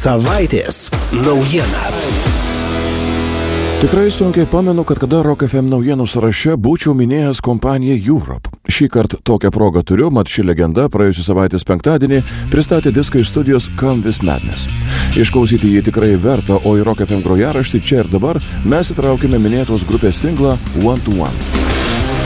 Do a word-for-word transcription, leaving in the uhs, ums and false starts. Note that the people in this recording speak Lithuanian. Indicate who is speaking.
Speaker 1: Savaitės naujiena.
Speaker 2: Tikrai sunkiai pamenu, kad kada Rock F M naujienų sąraše būčiau minėjęs kompaniją Europe. Šį kartą tokią progą turiu, mat ši legenda praėjusią savaitės penktadienį pristatė diską iš studijos Come With Madness. Išklausyti jį tikrai verta, o į Rock F M grojaraštį čia ir dabar mes įtraukime minėtos grupės singlą One to One.